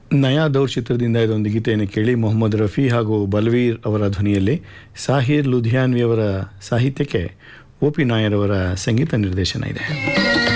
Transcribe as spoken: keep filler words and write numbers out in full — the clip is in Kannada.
ನಯಾ ದೌರ್ ಚಿತ್ರದಿಂದ ಇದೊಂದು ಗೀತೆಯನ್ನು ಕೇಳಿ. ಮೊಹಮ್ಮದ್ ರಫಿ ಹಾಗೂ ಬಲ್ವೀರ್ ಅವರ ಧ್ವನಿಯಲ್ಲಿ, ಸಾಹಿರ್ ಲುಧಿಯಾನ್ವಿ ಅವರ ಸಾಹಿತ್ಯಕ್ಕೆ ಒ ಪಿ ನಾಯರ್ ಅವರ ಸಂಗೀತ ನಿರ್ದೇಶನ ಇದೆ.